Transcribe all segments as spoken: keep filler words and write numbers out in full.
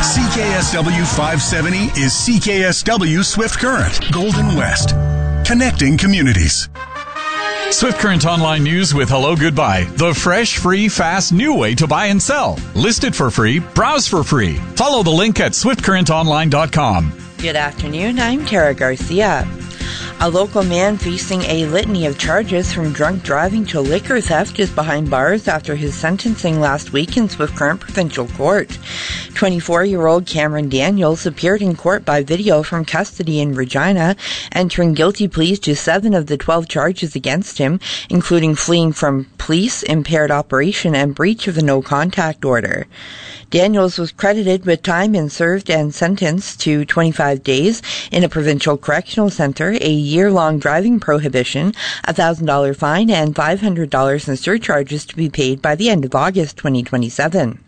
C K S W five seventy is C K S W Swift Current, Golden West. Connecting communities. Swift Current Online News with Hello Goodbye. The fresh, free, fast, new way to buy and sell. List it for free. Browse for free. Follow the link at swift current online dot com. Good afternoon. I'm Tara Garcia. A local man facing a litany of charges from drunk driving to liquor theft is behind bars after his sentencing last week in Swift Current Provincial Court. twenty-four-year-old Cameron Daniels appeared in court by video from custody in Regina, entering guilty pleas to seven of the twelve charges against him, including fleeing from police, impaired operation, and breach of the no-contact order. Daniels was credited with time and served and sentenced to twenty-five days in a provincial correctional centre, a year-long driving prohibition, a one thousand dollars fine, and five hundred dollars in surcharges to be paid by the end of August twenty twenty-seven.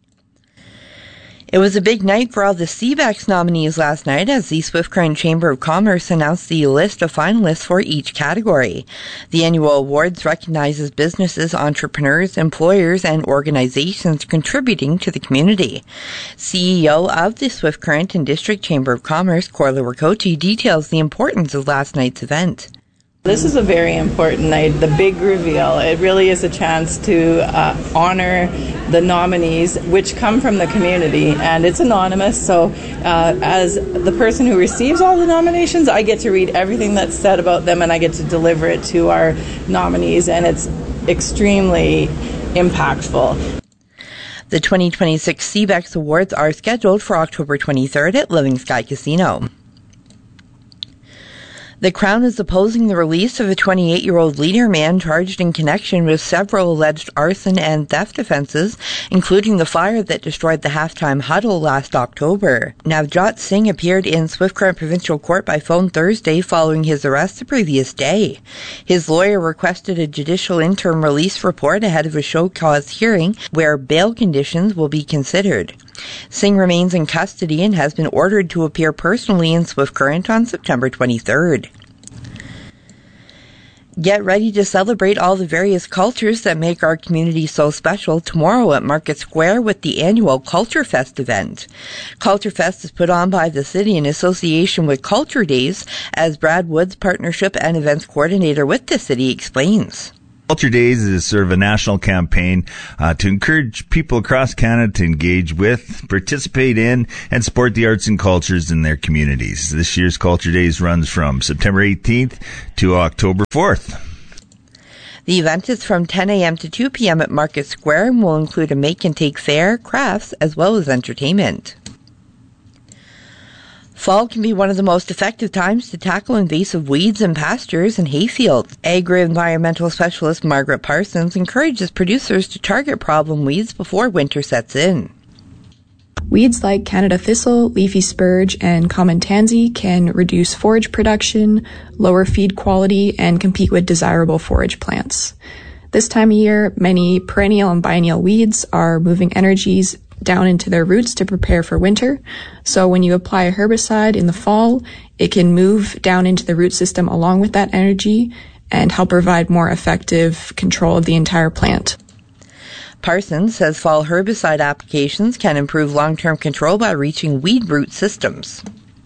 It was a big night for all the C B E X nominees last night as the Swift Current Chamber of Commerce announced the list of finalists for each category. The annual awards recognizes businesses, entrepreneurs, employers, and organizations contributing to the community. C E O of the Swift Current and District Chamber of Commerce, Corla Ricotti, details the importance of last night's event. This is a very important night, the big reveal. It really is a chance to uh, honor the nominees, which come from the community, and it's anonymous, so uh, as the person who receives all the nominations, I get to read everything that's said about them, and I get to deliver it to our nominees, and it's extremely impactful. The twenty twenty-six C B E X Awards are scheduled for October twenty-third at Living Sky Casino. The Crown is opposing the release of a twenty-eight-year-old Leader man charged in connection with several alleged arson and theft offences, including the fire that destroyed the halftime huddle last October. Navjot Singh appeared in Swift Current Provincial Court by phone Thursday following his arrest the previous day. His lawyer requested a judicial interim release report ahead of a show cause hearing where bail conditions will be considered. Singh remains in custody and has been ordered to appear personally in Swift Current on September twenty-third. Get ready to celebrate all the various cultures that make our community so special tomorrow at Market Square with the annual Culture Fest event. Culture Fest is put on by the city in association with Culture Days, as Brad Woods, Partnership and Events Coordinator with the city, explains. Culture Days is sort of a national campaign uh, to encourage people across Canada to engage with, participate in, and support the arts and cultures in their communities. This year's Culture Days runs from September eighteenth to October fourth. The event is from ten a.m. to two p.m. at Market Square and will include a make-and-take fair, crafts, as well as entertainment. Fall can be one of the most effective times to tackle invasive weeds in pastures and hayfields. Agri-environmental specialist Margaret Parsons encourages producers to target problem weeds before winter sets in. Weeds like Canada thistle, leafy spurge, and common tansy can reduce forage production, lower feed quality, and compete with desirable forage plants. This time of year, many perennial and biennial weeds are moving energies down into their roots to prepare for winter. So when you apply a herbicide in the fall, it can move down into the root system along with that energy and help provide more effective control of the entire plant. Parsons says fall herbicide applications can improve long-term control by reaching weed root systems.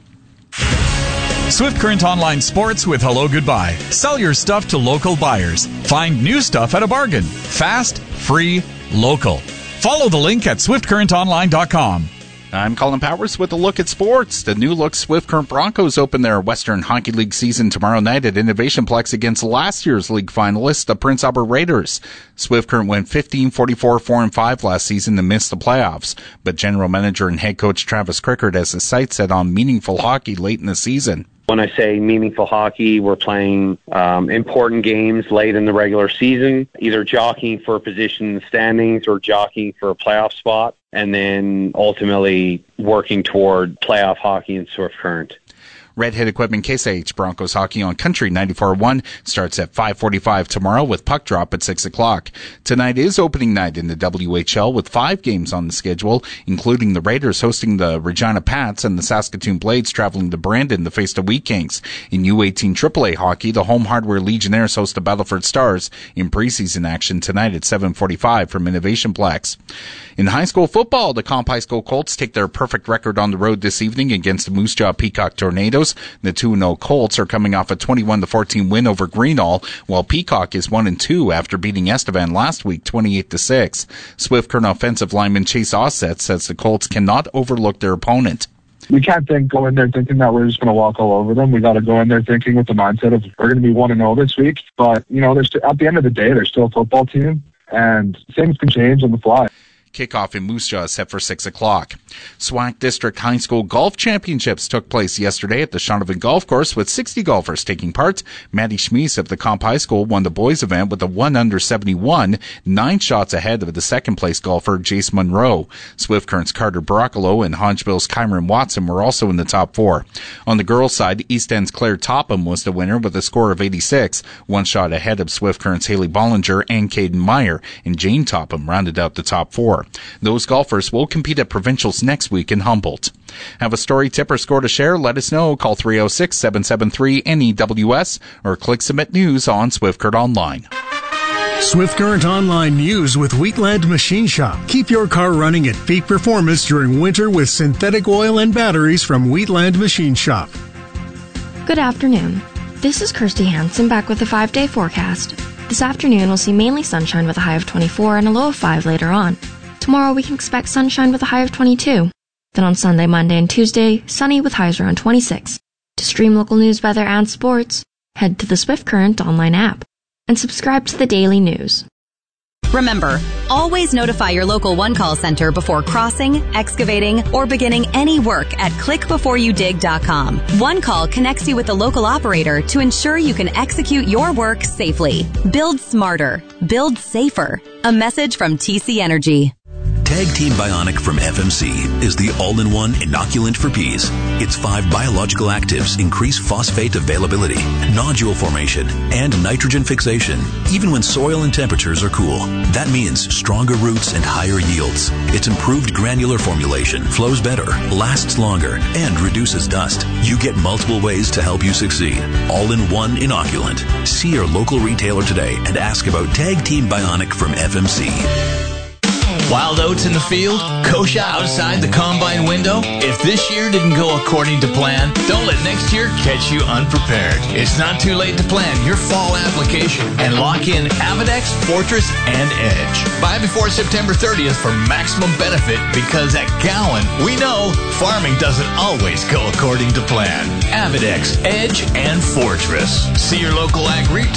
Swift Current Online Sports with Hello Goodbye. Sell your stuff to local buyers. Find new stuff at a bargain. Fast, free, local. Follow the link at swift current online dot com. I'm Colin Powers with a look at sports. The new look Swift Current Broncos open their Western Hockey League season tomorrow night at Innovation Plex against last year's league finalists, the Prince Albert Raiders. Swift Current went fifteen, forty-four, four and five last season and missed the playoffs, but general manager and head coach Travis Crickard has his sights set on meaningful hockey late in the season. When I say meaningful hockey, we're playing um, important games late in the regular season, either jockeying for a position in the standings or jockeying for a playoff spot, and then ultimately working toward playoff hockey in Swift Current. Red Hit Equipment Case I H Broncos hockey on Country ninety-four point one starts at five forty-five tomorrow with puck drop at six o'clock. Tonight is opening night in the W H L with five games on the schedule, including the Raiders hosting the Regina Pats and the Saskatoon Blades traveling to Brandon to face the Wheat Kings. In U eighteen triple A hockey, the Home Hardware Legionnaires host the Battleford Stars in preseason action tonight at seven forty-five from Innovation Plex. In high school football, the Comp High School Colts take their perfect record on the road this evening against the Moose Jaw Peacock Tornadoes. The two and oh Colts are coming off a twenty-one to fourteen win over Greenall, while Peacock is one and two after beating Estevan last week twenty-eight to six. Swift Current offensive lineman Chase Ossett says the Colts cannot overlook their opponent. We can't think go in there thinking that we're just going to walk all over them. We got to go in there thinking with the mindset of we're going to be one and oh this week. But, you know, there's, at the end of the day, they're still a football team, and things can change on the fly. Kickoff in Moose Jaw is set for six o'clock. S W A C District High School Golf Championships took place yesterday at the Shaunavon Golf Course with sixty golfers taking part. Maddie Schmies of the Comp High School won the boys event with a one under seventy-one, nine shots ahead of the second place golfer Jace Monroe. Swift Current's Carter Broccolo and Hodgeville's Kyron Watson were also in the top four. On the girls' side, East End's Claire Topham was the winner with a score of eighty-six, one shot ahead of Swift Current's Haley Bollinger and Caden Meyer, and Jane Topham rounded out the top four. Those golfers will compete at provincials next week in Humboldt. Have a story, tip, or score to share? Let us know. Call three oh six, seven seven three, N E W S or click Submit News on Swift Current Online. Swift Current Online News with Wheatland Machine Shop. Keep your car running at peak performance during winter with synthetic oil and batteries from Wheatland Machine Shop. Good afternoon. This is Kirsty Hansen back with a five-day forecast. This afternoon we'll see mainly sunshine with a high of twenty-four and a low of five later on. Tomorrow we can expect sunshine with a high of twenty-two. Then on Sunday, Monday, and Tuesday, sunny with highs around twenty-six. To stream local news, weather, and sports, head to the Swift Current online app and subscribe to the daily news. Remember, always notify your local One Call Center before crossing, excavating, or beginning any work at click before you dig dot com. One Call connects you with the local operator to ensure you can execute your work safely. Build smarter. Build safer. A message from T C Energy. Tag Team Bionic from F M C is the all-in-one inoculant for peas. Its five biological actives increase phosphate availability, nodule formation, and nitrogen fixation, even when soil and temperatures are cool. That means stronger roots and higher yields. Its improved granular formulation flows better, lasts longer, and reduces dust. You get multiple ways to help you succeed. All-in-one inoculant. See your local retailer today and ask about Tag Team Bionic from F M C. Wild oats in the field, kochia outside the combine window. If this year didn't go according to plan, don't let next year catch you unprepared. It's not too late to plan your fall application and lock in Avedex, Fortress, and Edge. Buy before September thirtieth for maximum benefit because at Gowan, we know farming doesn't always go according to plan. Avedex, Edge, and Fortress. See your local ag retailer